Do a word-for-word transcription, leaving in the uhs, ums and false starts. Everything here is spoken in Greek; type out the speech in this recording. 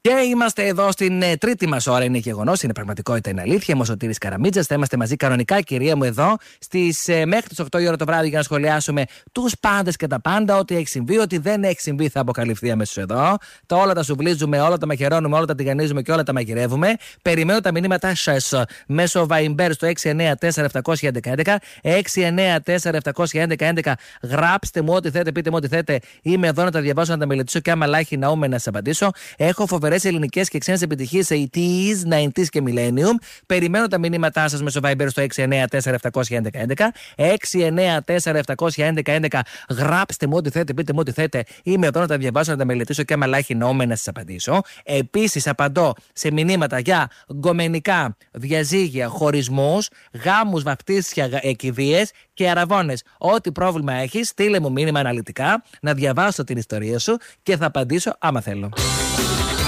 Και είμαστε εδώ στην ε, τρίτη μας ώρα. Είναι γεγονός, είναι πραγματικότητα, είναι αλήθεια. Είμαι ο Σωτήρης Καραμίτσας. Θα είμαστε μαζί κανονικά, κυρία μου, εδώ στις, ε, μέχρι τις οκτώ η ώρα το βράδυ για να σχολιάσουμε τους πάντες και τα πάντα. Ό,τι έχει συμβεί, ό,τι δεν έχει συμβεί θα αποκαλυφθεί αμέσως εδώ. Τα όλα τα σουβλίζουμε, όλα τα μαχαιρώνουμε, όλα τα τηγανίζουμε και όλα τα μαγειρεύουμε. Περιμένω τα μηνύματά σας μέσω Viber στο έξι εννέα τέσσερα επτά ένα ένα ένα ένα έξι εννέα τέσσερα επτά ένα ένα ένα. Γράψτε μου ό,τι θέτε, πείτε μου ό,τι θέτε. Είμαι εδώ να τα διαβάσω, να τα μελετήσω και άμα λάχει να ούμε να σας απαντήσω. Έχω φοβερές ελληνικές και ξένες επιτυχίες ογδόντα, ενενήντα και Millennium. Περιμένω τα μηνύματά σας μέσω Viber στο έξι εννέα τέσσερα επτά ένα ένα ένα έξι εννέα τέσσερα επτά ένα ένα ένα. Γράψτε μου ό,τι θέτε, πείτε μου ό,τι θέτε. Είμαι εδώ να τα διαβάσω, να τα μελετήσω και άμα λάχει να ούμε να σας απαντήσω. Επίσης, απαντώ σε μηνύματα για γκομενικά, διαζύγια, χωρισμούς, γάμους, βαπτίσια, εκηδείες και αραβώνες. Ό,τι πρόβλημα έχεις, στείλε μου μήνυμα αναλυτικά, να διαβάσω την ιστορία σου και θα απαντήσω άμα θέλω.